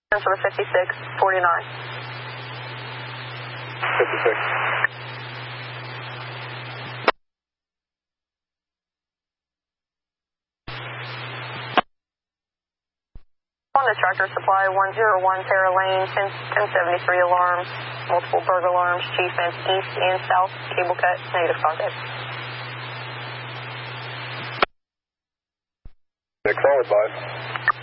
For 5649. 56. On the Tractor Supply 101 Sarah Lane, 1073 alarm, multiple burglar alarms, chief fence east and south, cable cut, negative contact. Solid, bye.